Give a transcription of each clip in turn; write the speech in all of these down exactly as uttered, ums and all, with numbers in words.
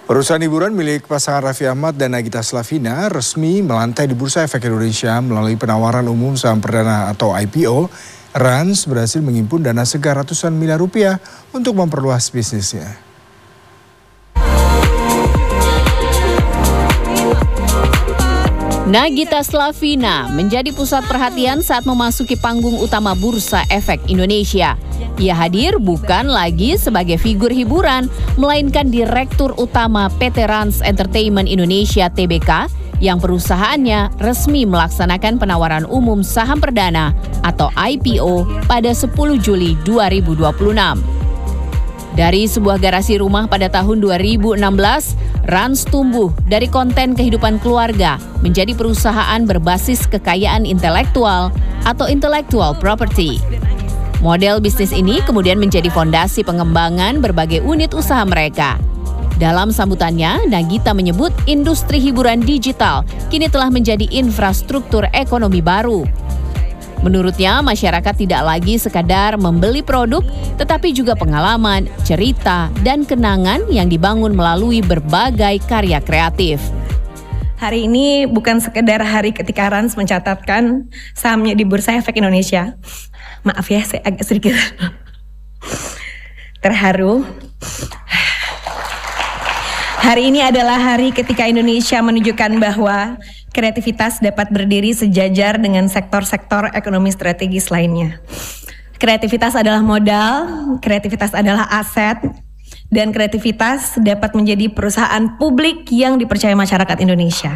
Perusahaan hiburan milik pasangan Raffi Ahmad dan Nagita Slavina resmi melantai di Bursa Efek Indonesia melalui penawaran umum saham perdana atau I P O. Rans berhasil menghimpun dana segar ratusan miliar rupiah untuk memperluas bisnisnya. Nagita Slavina menjadi pusat perhatian saat memasuki panggung utama Bursa Efek Indonesia. Ia hadir bukan lagi sebagai figur hiburan, melainkan Direktur Utama P T Rans Entertainment Indonesia T B K yang perusahaannya resmi melaksanakan penawaran umum saham perdana atau I P O pada sepuluh Juli dua ribu dua puluh enam. Dari sebuah garasi rumah pada tahun dua ribu enam belas, Rans tumbuh dari konten kehidupan keluarga menjadi perusahaan berbasis kekayaan intelektual atau intellectual property. Model bisnis ini kemudian menjadi fondasi pengembangan berbagai unit usaha mereka. Dalam sambutannya, Nagita menyebut industri hiburan digital kini telah menjadi infrastruktur ekonomi baru. Menurutnya, masyarakat tidak lagi sekadar membeli produk, tetapi juga pengalaman, cerita, dan kenangan yang dibangun melalui berbagai karya kreatif. Hari ini bukan sekedar hari ketika Rans mencatatkan sahamnya di Bursa Efek Indonesia. Maaf ya, saya agak sedikit terharu. Hari ini adalah hari ketika Indonesia menunjukkan bahwa kreativitas dapat berdiri sejajar dengan sektor-sektor ekonomi strategis lainnya. Kreativitas adalah modal, kreativitas adalah aset, dan kreativitas dapat menjadi perusahaan publik yang dipercaya masyarakat Indonesia.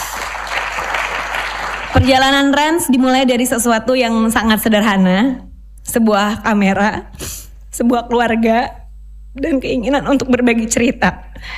Perjalanan Rans dimulai dari sesuatu yang sangat sederhana, sebuah kamera, sebuah keluarga, dan keinginan untuk berbagi cerita.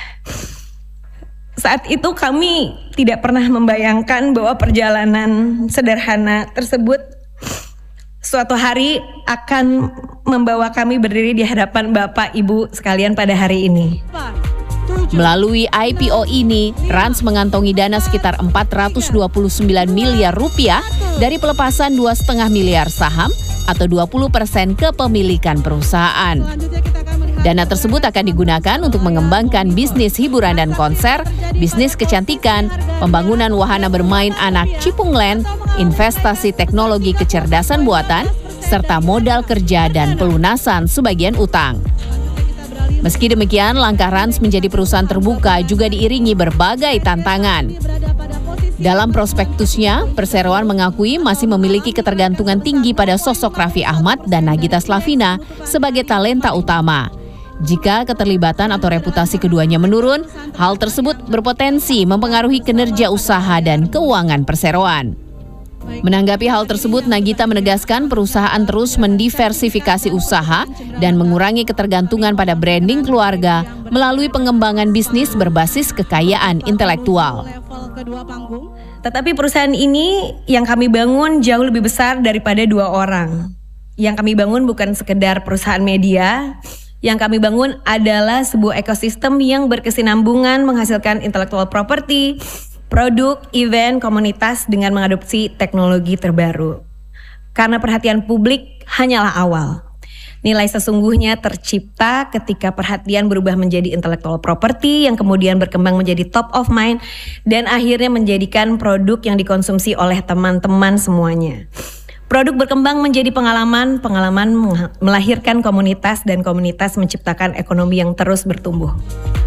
Saat itu kami tidak pernah membayangkan bahwa perjalanan sederhana tersebut suatu hari akan membawa kami berdiri di hadapan Bapak Ibu sekalian pada hari ini. Melalui I P O ini, Rans mengantongi dana sekitar empat ratus dua puluh sembilan miliar rupiah dari pelepasan dua koma lima miliar saham atau dua puluh persen kepemilikan perusahaan. Dana tersebut akan digunakan untuk mengembangkan bisnis hiburan dan konser, bisnis kecantikan, pembangunan wahana bermain anak Cipungland, investasi teknologi kecerdasan buatan, serta modal kerja dan pelunasan sebagian utang. Meski demikian, langkah Rans menjadi perusahaan terbuka juga diiringi berbagai tantangan. Dalam prospektusnya, perseroan mengakui masih memiliki ketergantungan tinggi pada sosok Raffi Ahmad dan Nagita Slavina sebagai talenta utama. Jika keterlibatan atau reputasi keduanya menurun, hal tersebut berpotensi mempengaruhi kinerja usaha dan keuangan perseroan. Menanggapi hal tersebut, Nagita menegaskan perusahaan terus mendiversifikasi usaha dan mengurangi ketergantungan pada branding keluarga melalui pengembangan bisnis berbasis kekayaan intelektual. Tetapi perusahaan ini yang kami bangun jauh lebih besar daripada dua orang. Yang kami bangun bukan sekedar perusahaan media, yang kami bangun adalah sebuah ekosistem yang berkesinambungan menghasilkan intellectual property, produk, event, komunitas dengan mengadopsi teknologi terbaru. Karena perhatian publik hanyalah awal. Nilai sesungguhnya tercipta ketika perhatian berubah menjadi intellectual property yang kemudian berkembang menjadi top of mind dan akhirnya menjadikan produk yang dikonsumsi oleh teman-teman semuanya. Produk berkembang menjadi pengalaman, pengalaman melahirkan komunitas dan komunitas menciptakan ekonomi yang terus bertumbuh.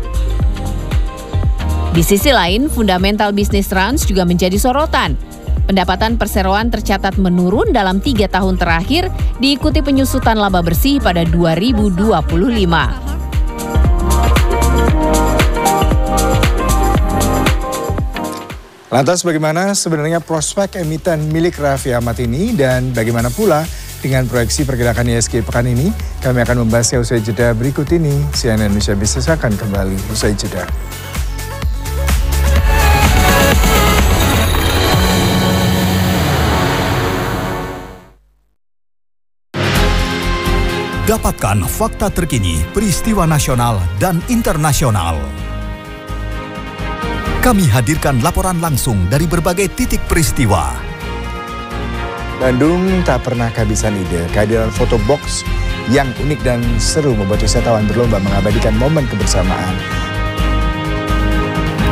Di sisi lain, fundamental bisnis Rans juga menjadi sorotan. Pendapatan perseroan tercatat menurun dalam tiga tahun terakhir, diikuti penyusutan laba bersih pada dua ribu dua puluh lima. Lantas bagaimana sebenarnya prospek emiten milik Raffi Ahmad ini dan bagaimana pula dengan proyeksi pergerakan I H S G pekan ini? Kami akan membahasnya usai jeda berikut ini. C N N Indonesia Business akan kembali usai jeda. Dapatkan fakta terkini, peristiwa nasional dan internasional. Kami hadirkan laporan langsung dari berbagai titik peristiwa. Bandung tak pernah kehabisan ide. Kehadiran foto box yang unik dan seru membuat wisatawan berlomba mengabadikan momen kebersamaan.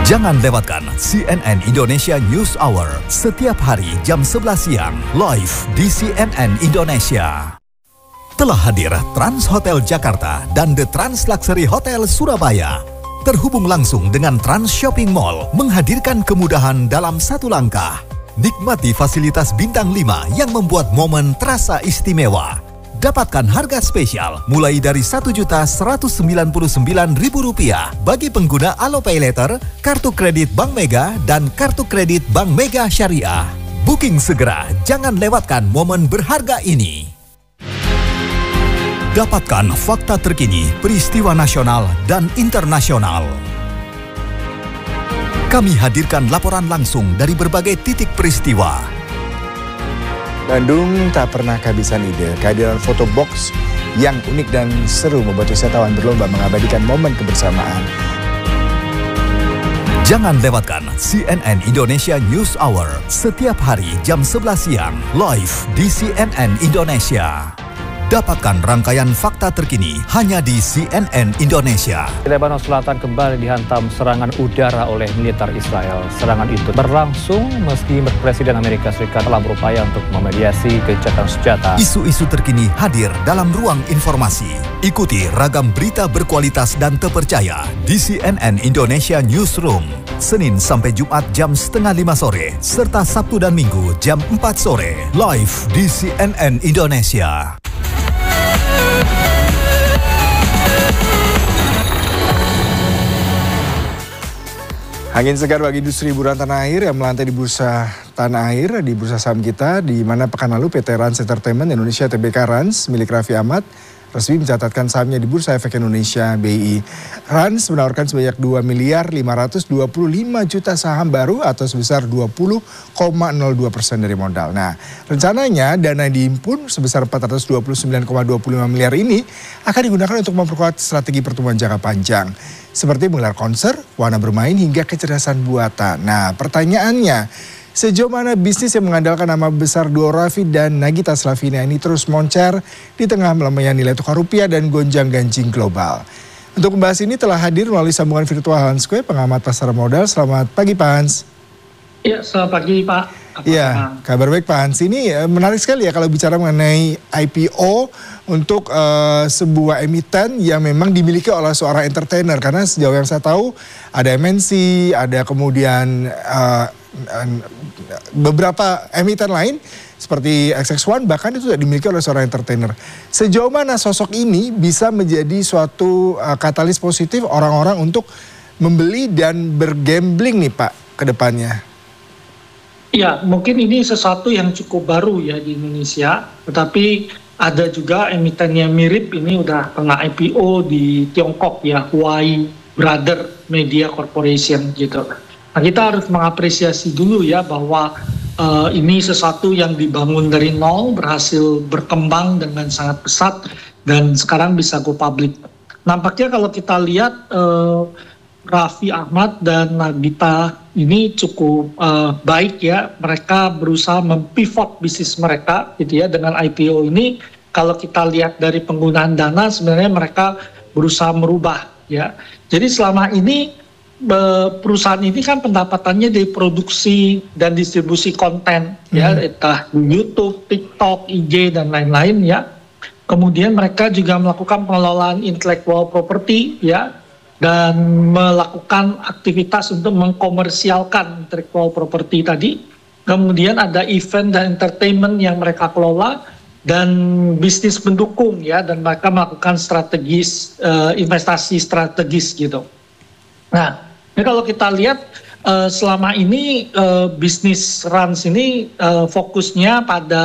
Jangan lewatkan C N N Indonesia News Hour setiap hari jam sebelas siang live di C N N Indonesia. Telah hadir Trans Hotel Jakarta dan The Trans Luxury Hotel Surabaya. Terhubung langsung dengan Trans Shopping Mall menghadirkan kemudahan dalam satu langkah. Nikmati fasilitas bintang lima yang membuat momen terasa istimewa. Dapatkan harga spesial mulai dari satu juta seratus sembilan puluh sembilan ribu rupiah bagi pengguna Alopay Later, kartu kredit Bank Mega, dan kartu kredit Bank Mega Syariah. Booking segera, jangan lewatkan momen berharga ini. Dapatkan fakta terkini, peristiwa nasional dan internasional. Kami hadirkan laporan langsung dari berbagai titik peristiwa. Bandung tak pernah kehabisan ide. Kehadiran foto box yang unik dan seru membuat wisatawan berlomba mengabadikan momen kebersamaan. Jangan lewatkan C N N Indonesia News Hour setiap hari jam sebelas siang live di C N N Indonesia. Dapatkan rangkaian fakta terkini hanya di C N N Indonesia. Lebanon Selatan kembali dihantam serangan udara oleh militer Israel. Serangan itu berlangsung meski Presiden Amerika Serikat telah berupaya untuk memediasi gencatan senjata. Isu-isu terkini hadir dalam ruang informasi. Ikuti ragam berita berkualitas dan terpercaya di C N N Indonesia Newsroom. Senin sampai Jumat jam setengah lima sore, serta Sabtu dan Minggu jam empat sore. Live di C N N Indonesia. Angin segar bagi industri hiburan tanah air yang melantai di bursa tanah air, di bursa saham kita, di mana pekan lalu P T Rans Entertainment Indonesia T B K Rans milik Raffi Ahmad resmi mencatatkan sahamnya di Bursa Efek Indonesia B I. Rans menawarkan sebanyak dua miliar lima ratus dua puluh lima juta saham baru atau sebesar dua puluh koma nol dua persen dari modal. Nah, rencananya dana yang dihimpun sebesar empat ratus dua puluh sembilan koma dua puluh lima miliar ini akan digunakan untuk memperkuat strategi pertumbuhan jangka panjang. Seperti menggelar konser, warna bermain, hingga kecerdasan buatan. Nah, pertanyaannya, sejauh mana bisnis yang mengandalkan nama besar duo Raffi dan Nagita Slavina ini terus moncer di tengah melemahnya nilai tukar rupiah dan gonjang-ganjing global? Untuk membahas ini telah hadir melalui sambungan virtual Hans Kue, pengamat pasar modal. Selamat pagi Pak Hans. Ya, selamat pagi Pak. Iya, kabar baik Pak Hans. Ini menarik sekali ya kalau bicara mengenai I P O untuk uh, sebuah emiten yang memang dimiliki oleh seorang entertainer. Karena sejauh yang saya tahu ada M N C, ada kemudian uh, beberapa emiten lain seperti X X One bahkan itu tidak dimiliki oleh seorang entertainer. Sejauh mana sosok ini bisa menjadi suatu uh, katalis positif orang-orang untuk membeli dan bergambling nih Pak ke depannya? Ya, mungkin ini sesuatu yang cukup baru ya di Indonesia, tetapi ada juga emiten yang mirip ini udah pernah I P O di Tiongkok ya, Huai Brother Media Corporation gitu. Nah, kita harus mengapresiasi dulu ya bahwa uh, ini sesuatu yang dibangun dari nol, berhasil berkembang dengan sangat pesat dan sekarang bisa go public. Nampaknya kalau kita lihat uh, Raffi Ahmad dan Nagita ini cukup uh, baik ya, mereka berusaha mempivot bisnis mereka gitu ya dengan I P O ini. Kalau kita lihat dari penggunaan dana sebenarnya mereka berusaha merubah ya. Jadi selama ini perusahaan ini kan pendapatannya dari produksi dan distribusi konten hmm. ya, entah YouTube, TikTok, I G dan lain-lain ya. Kemudian mereka juga melakukan pengelolaan intellectual property ya, dan melakukan aktivitas untuk mengkomersialkan intellectual property tadi. Kemudian ada event dan entertainment yang mereka kelola dan bisnis pendukung ya, dan mereka melakukan strategis uh, investasi strategis gitu. Nah, ini kalau kita lihat uh, selama ini uh, bisnis Rans ini uh, fokusnya pada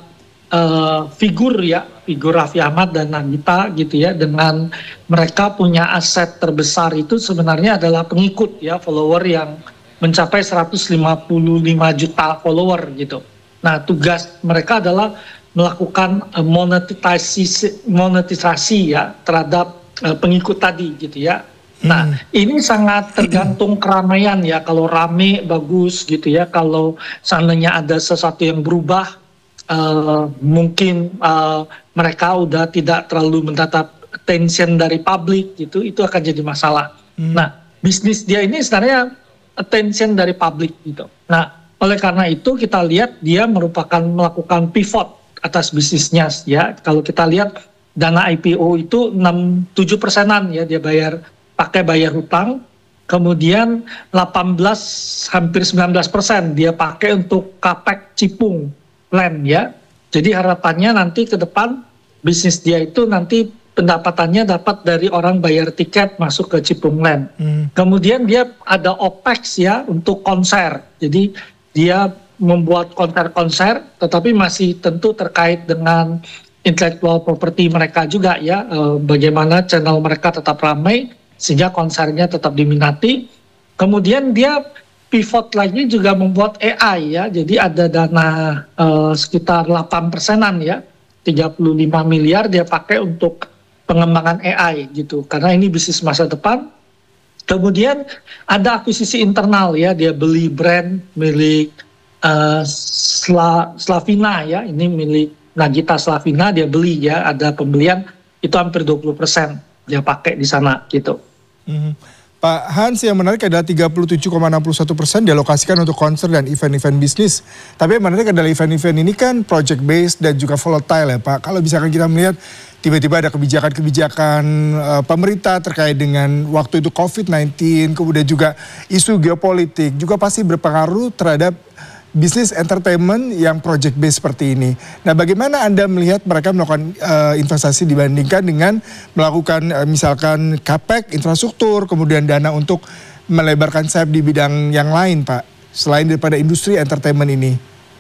uh, figur ya, figur Raffi Ahmad dan Nagita gitu ya, dengan mereka punya aset terbesar itu sebenarnya adalah pengikut ya, follower yang mencapai seratus lima puluh lima juta follower gitu. Nah, tugas mereka adalah melakukan uh, monetisasi monetisasi ya terhadap uh, pengikut tadi gitu ya. Nah, hmm. ini sangat tergantung keramaian ya. Kalau rame bagus gitu ya. Kalau seandainya ada sesuatu yang berubah, uh, mungkin uh, mereka udah tidak terlalu mendapat attention dari publik gitu. Itu akan jadi masalah. Hmm. Nah, bisnis dia ini sebenarnya attention dari publik gitu. Nah, oleh karena itu kita lihat dia merupakan melakukan pivot atas bisnisnya ya. Kalau kita lihat dana I P O itu enam tujuh persenan ya dia bayar pakai bayar hutang. Kemudian delapan belas hampir sembilan belas persen dia pakai untuk capex Cipung land ya. Jadi harapannya nanti ke depan bisnis dia itu nanti pendapatannya dapat dari orang bayar tiket masuk ke Cipung land. Hmm. Kemudian dia ada OPEX ya untuk konser. Jadi dia membuat konser-konser tetapi masih tentu terkait dengan intellectual property mereka juga ya. E, bagaimana channel mereka tetap ramai sehingga konsernya tetap diminati. Kemudian dia pivot lagi juga membuat A I ya, jadi ada dana uh, sekitar delapan persenan ya, tiga puluh lima miliar dia pakai untuk pengembangan A I gitu, karena ini bisnis masa depan. Kemudian ada akuisisi internal ya, dia beli brand milik uh, Sla, Slavina ya, ini milik Nagita Slavina dia beli ya, ada pembelian itu hampir dua puluh persen dia pakai di sana gitu. Hmm. Pak Hans, yang menarik adalah tiga puluh tujuh koma enam puluh satu persen dialokasikan untuk konser dan event-event bisnis. Tapi yang menarik adalah event-event ini kan project based dan juga volatile ya Pak. Kalau misalkan kita melihat tiba-tiba ada kebijakan-kebijakan uh, pemerintah terkait dengan waktu itu covid sembilan belas, kemudian juga isu geopolitik, juga pasti berpengaruh terhadap bisnis entertainment yang project based seperti ini. Nah, bagaimana Anda melihat mereka melakukan uh, investasi dibandingkan dengan melakukan uh, misalkan capex, infrastruktur, kemudian dana untuk melebarkan sayap di bidang yang lain, Pak, selain daripada industri entertainment ini?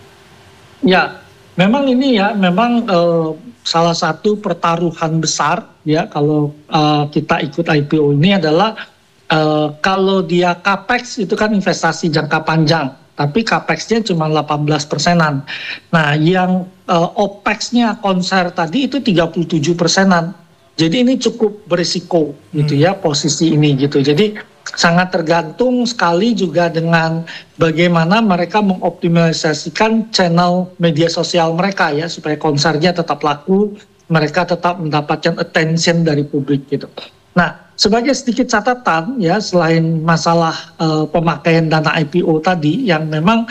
Ya, memang ini ya, memang uh, salah satu pertaruhan besar ya kalau uh, kita ikut I P O ini adalah uh, kalau dia capex itu kan investasi jangka panjang. Tapi capex-nya cuma delapan belas persenan. Nah, yang uh, OPEX-nya konser tadi itu tiga puluh tujuh persenan. Jadi ini cukup berisiko gitu ya posisi ini gitu. Jadi sangat tergantung sekali juga dengan bagaimana mereka mengoptimalisasikan channel media sosial mereka ya supaya konsernya tetap laku, mereka tetap mendapatkan attention dari publik gitu. Nah, sebagai sedikit catatan ya, selain masalah uh, pemakaian dana I P O tadi yang memang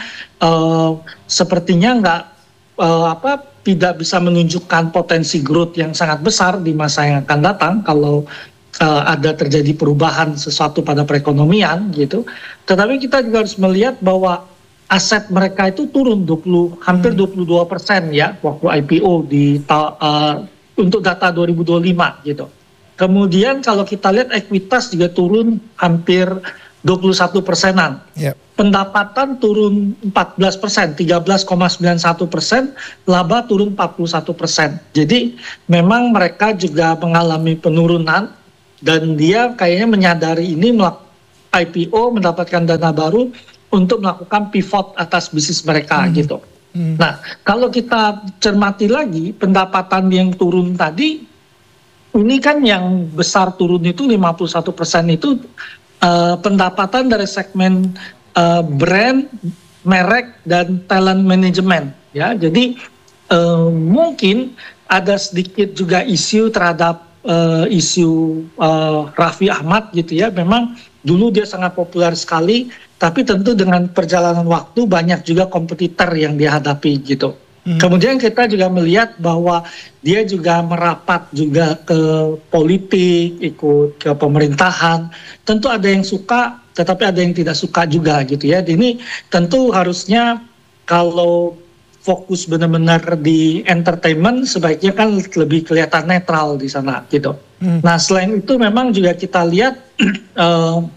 uh, sepertinya nggak uh, apa tidak bisa menunjukkan potensi growth yang sangat besar di masa yang akan datang kalau uh, ada terjadi perubahan sesuatu pada perekonomian gitu. Tetapi kita juga harus melihat bahwa aset mereka itu turun dua puluh hampir dua puluh dua persen ya waktu I P O di uh, untuk data dua ribu dua puluh lima gitu. Kemudian kalau kita lihat ekuitas juga turun hampir dua puluh satu persenan. Yep. Pendapatan turun empat belas persen, tiga belas koma sembilan satu persen, laba turun empat puluh satu persen. Jadi memang mereka juga mengalami penurunan dan dia kayaknya menyadari ini I P O mendapatkan dana baru untuk melakukan pivot atas bisnis mereka hmm. gitu. Hmm. Nah, kalau kita cermati lagi pendapatan yang turun tadi, ini kan yang besar turun itu lima puluh satu persen itu uh, pendapatan dari segmen uh, brand, merek, dan talent management. Ya, jadi uh, mungkin ada sedikit juga isu terhadap uh, isu uh, Raffi Ahmad gitu ya. Memang dulu dia sangat populer sekali, tapi tentu dengan perjalanan waktu banyak juga kompetitor yang dihadapi gitu. Kemudian kita juga melihat bahwa dia juga merapat juga ke politik, ikut ke pemerintahan. Tentu ada yang suka, tetapi ada yang tidak suka juga gitu ya. Ini tentu harusnya kalau fokus benar-benar di entertainment, sebaiknya kan lebih kelihatan netral di sana gitu. Hmm. Nah, selain itu memang juga kita lihat uh,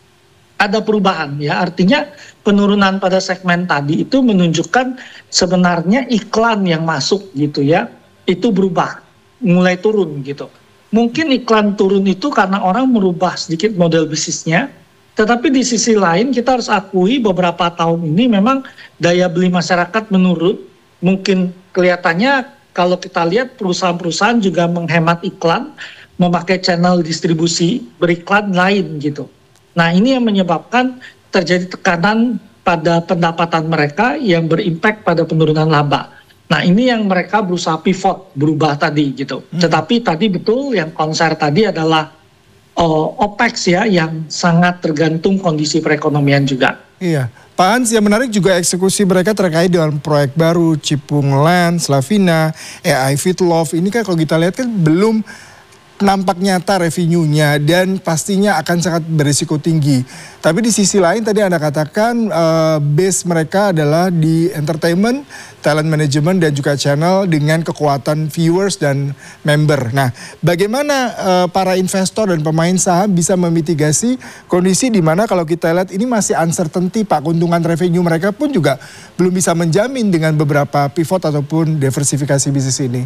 ada perubahan ya, artinya penurunan pada segmen tadi itu menunjukkan sebenarnya iklan yang masuk gitu ya, itu berubah, mulai turun gitu. Mungkin iklan turun itu karena orang merubah sedikit model bisnisnya, tetapi di sisi lain kita harus akui beberapa tahun ini memang daya beli masyarakat menurun. Mungkin kelihatannya kalau kita lihat perusahaan-perusahaan juga menghemat iklan, memakai channel distribusi beriklan lain gitu. Nah, ini yang menyebabkan terjadi tekanan pada pendapatan mereka yang berimpact pada penurunan laba. Nah, ini yang mereka berusaha pivot, berubah tadi gitu. Hmm. Tetapi tadi betul yang konser tadi adalah uh, OPEX ya yang sangat tergantung kondisi perekonomian juga. Iya, Pak Hans, yang menarik juga eksekusi mereka terkait dengan proyek baru Cipung Land, Slavina, A I Fitlove. Ini kan kalau kita lihat kan belum nampak nyata revenue-nya dan pastinya akan sangat berisiko tinggi. Tapi di sisi lain tadi Anda katakan uh, base mereka adalah di entertainment, talent management dan juga channel dengan kekuatan viewers dan member. Nah, bagaimana uh, para investor dan pemain saham bisa memitigasi kondisi di mana kalau kita lihat ini masih uncertainty, Pak, keuntungan revenue mereka pun juga belum bisa menjamin dengan beberapa pivot ataupun diversifikasi bisnis ini.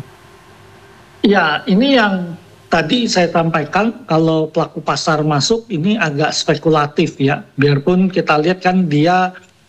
Ya, ini yang tadi saya sampaikan, kalau pelaku pasar masuk ini agak spekulatif ya. Biarpun kita lihat kan dia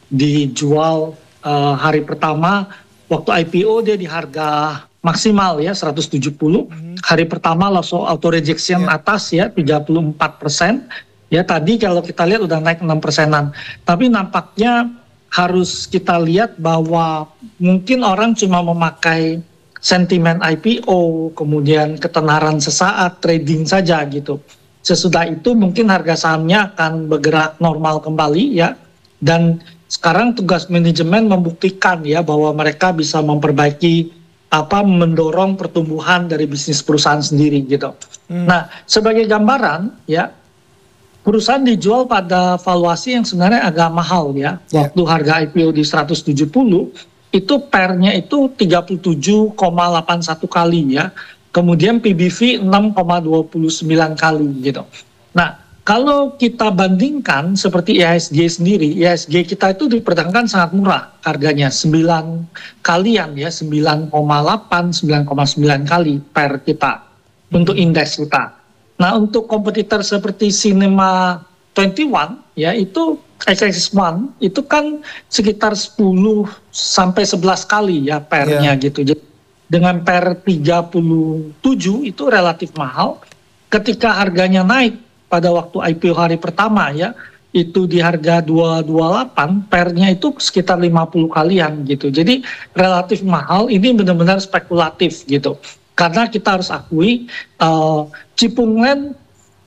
dijual uh, hari pertama, waktu I P O dia di harga maksimal ya seratus tujuh puluh. Hmm. Hari pertama langsung auto rejection yeah. atas ya tiga puluh empat persen. Ya tadi kalau kita lihat udah naik enam persenan. Tapi nampaknya harus kita lihat bahwa mungkin orang cuma memakai sentimen I P O, kemudian ketenaran sesaat, trading saja gitu. Sesudah itu mungkin harga sahamnya akan bergerak normal kembali ya. Dan sekarang tugas manajemen membuktikan ya bahwa mereka bisa memperbaiki apa mendorong pertumbuhan dari bisnis perusahaan sendiri gitu. Hmm. Nah, sebagai gambaran ya, perusahaan dijual pada valuasi yang sebenarnya agak mahal ya. Yeah. Waktu harga I P O di seratus tujuh puluh itu P E R-nya itu tiga puluh tujuh koma delapan satu kali ya. Kemudian P B V enam koma dua sembilan kali gitu. Nah, kalau kita bandingkan seperti I H G sendiri, I H G kita itu diperdagangkan sangat murah harganya, sembilan kalian ya, sembilan koma delapan, sembilan koma sembilan kali P E R kita untuk indeks kita. Nah, untuk kompetitor seperti Cinema dua puluh satu ya itu X X one itu kan sekitar sepuluh sampai sebelas kali ya P E R-nya yeah. gitu. Jadi dengan P E R tiga puluh tujuh itu relatif mahal. Ketika harganya naik pada waktu I P O hari pertama ya, itu di harga dua ratus dua puluh delapan, P E R-nya itu sekitar lima puluh kalian gitu. Jadi relatif mahal, ini benar-benar spekulatif gitu. Karena kita harus akui uh, Cipung Land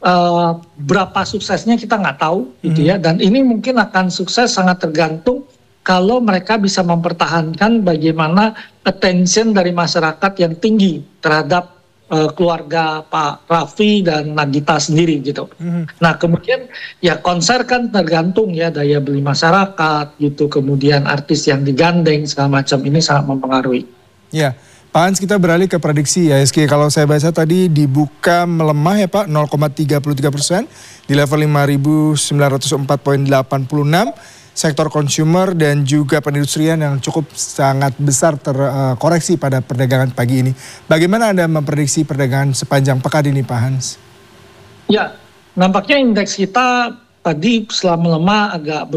Uh, berapa suksesnya kita nggak tahu gitu ya, dan ini mungkin akan sukses sangat tergantung kalau mereka bisa mempertahankan bagaimana attention dari masyarakat yang tinggi terhadap uh, keluarga Pak Raffi dan Nagita sendiri gitu. Mm-hmm. Nah kemudian ya konser kan tergantung ya daya beli masyarakat gitu, kemudian artis yang digandeng segala macam ini sangat mempengaruhi. Ya. Yeah. Pak Hans, kita beralih ke prediksi I H G. Kalau saya baca tadi dibuka melemah ya Pak, nol koma tiga tiga persen di level lima ribu sembilan ratus empat koma delapan enam. Sektor consumer dan juga perindustrian yang cukup sangat besar terkoreksi pada perdagangan pagi ini. Bagaimana Anda memprediksi perdagangan sepanjang pekan ini Pak Hans? Ya, nampaknya indeks kita tadi setelah melemah agak